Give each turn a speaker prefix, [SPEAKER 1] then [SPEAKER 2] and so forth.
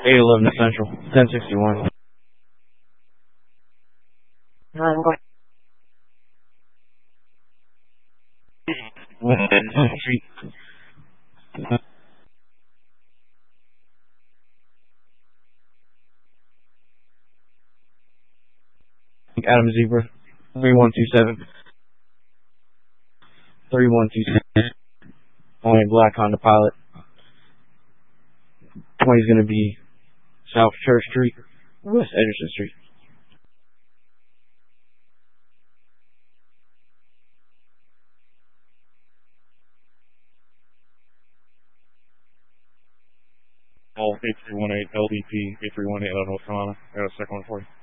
[SPEAKER 1] 811 Central, 1061. Street. Adam Zebra, 3127. 3127. Only black Honda Pilot. 20 is going to be South Church Street, West Edgerton Street.
[SPEAKER 2] All 8318 LDP 8318 out of North Carolina. I got a second one for you.